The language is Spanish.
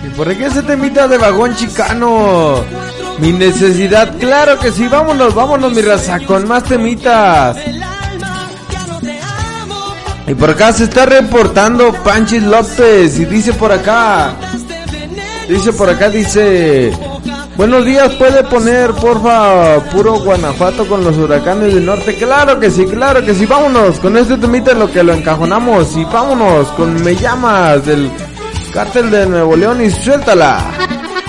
¿Por qué ese temita de vagón chicano? Mi necesidad, claro que sí, vámonos, mi raza, con más temitas. Y por acá se está reportando Panchis López y dice por acá, dice, buenos días, ¿puede poner porfa puro Guanajuato con los huracanes del norte? Claro que sí, vámonos, con este temita lo que lo encajonamos y vámonos con Me Llamas del Cártel de Nuevo León y suéltala.